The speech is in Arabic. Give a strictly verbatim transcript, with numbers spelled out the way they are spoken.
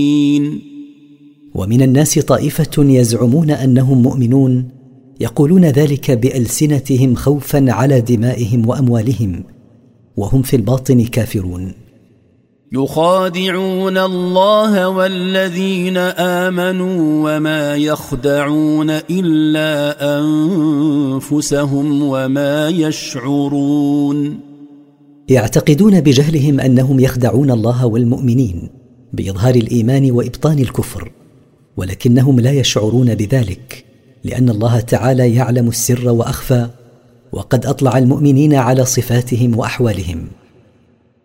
ومن الناس طائفة يزعمون أنهم مؤمنون يقولون ذلك بألسنتهم خوفا على دمائهم وأموالهم وهم في الباطن كافرون. يخادعون الله والذين آمنوا وما يخدعون إلا أنفسهم وما يشعرون. يعتقدون بجهلهم أنهم يخدعون الله والمؤمنين بإظهار الإيمان وإبطان الكفر، ولكنهم لا يشعرون بذلك، لأن الله تعالى يعلم السر وأخفى، وقد أطلع المؤمنين على صفاتهم وأحوالهم.